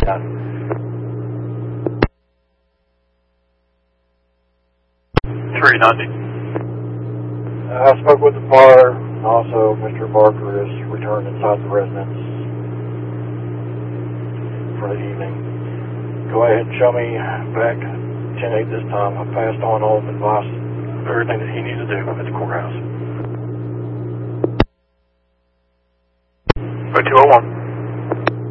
390. I spoke with the fire. Also, Mr. Barker is returned inside the residence for the evening. Go ahead and show me back 10-8 this time. I passed on all the advice, everything that he needs to do at the courthouse. 0201.